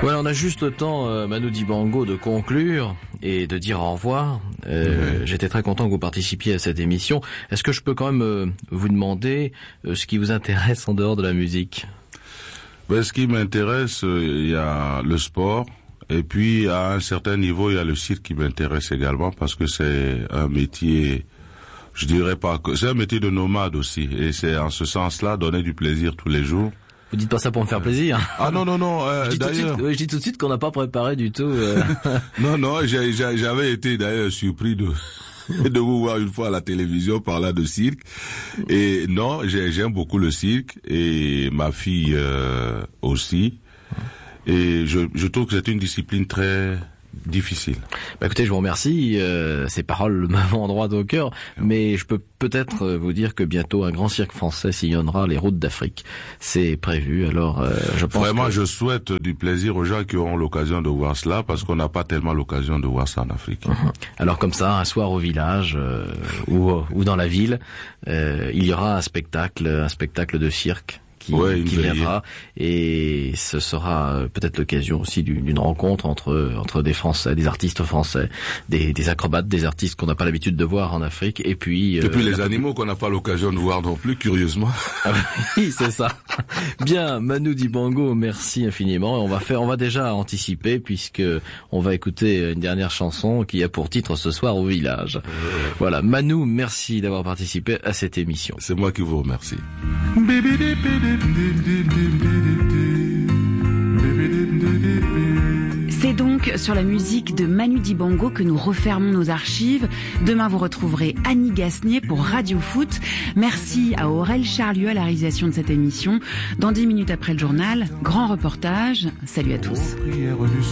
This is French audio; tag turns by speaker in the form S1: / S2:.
S1: Voilà, on a juste le temps, Manu Dibango, de conclure et de dire au revoir. J'étais très content que vous participiez à cette émission. Est-ce que je peux quand même vous demander ce qui vous intéresse en dehors de la musique?
S2: Ce qui m'intéresse, il y a le sport. Et puis, à un certain niveau, il y a le cirque qui m'intéresse également parce que c'est un métier, je dirais pas que c'est un métier de nomade aussi. Et c'est en ce sens-là, donner du plaisir tous les jours.
S1: Vous dites pas ça pour me faire plaisir.
S2: Ah non,
S1: d'ailleurs. Je dis tout de suite qu'on n'a pas préparé du tout.
S2: Non, j'avais été d'ailleurs surpris de vous voir une fois à la télévision parlant de cirque. Et non, j'aime beaucoup le cirque et ma fille aussi. Et je trouve que c'est une discipline très difficile.
S1: Écoutez, je vous remercie. Ces paroles me vont droit au cœur. Mais je peux peut-être vous dire que bientôt un grand cirque français sillonnera les routes d'Afrique. C'est prévu. Alors, je pense
S2: vraiment, je souhaite du plaisir aux gens qui auront l'occasion de voir cela, parce qu'on n'a pas tellement l'occasion de voir ça en Afrique.
S1: Alors comme ça, un soir au village ou dans la ville, il y aura un spectacle de cirque qui viendra, et ce sera peut-être l'occasion aussi d'une rencontre entre des Français, des artistes français, des acrobates, des artistes qu'on n'a pas l'habitude de voir en Afrique, et puis
S2: les animaux qu'on n'a pas l'occasion de voir non plus, curieusement.
S1: Ah oui, c'est ça. Bien, Manu Dibango, merci infiniment. On va déjà anticiper, puisque on va écouter une dernière chanson qui a pour titre Ce soir au village. Voilà, Manu, merci d'avoir participé à cette émission.
S2: C'est moi qui vous remercie.
S3: C'est donc sur la musique de Manu Dibango que nous refermons nos archives. Demain, vous retrouverez Annie Gasnier pour Radio Foot. Merci à Aurel Charlieu à la réalisation de cette émission. Dans 10 minutes après le journal, grand reportage. Salut à tous.